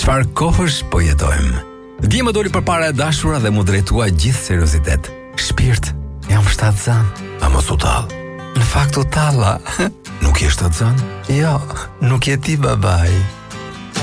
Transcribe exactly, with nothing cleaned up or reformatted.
Çfarë kohësh po jetojmë? Dje më doli përpara e dashura dhe mu drejtua gjithë seriozitet. Shpirt, jam shtatzan. A mos u tall? Në fakt u talla. Nuk je shtatzan? Jo, nuk je ti babai.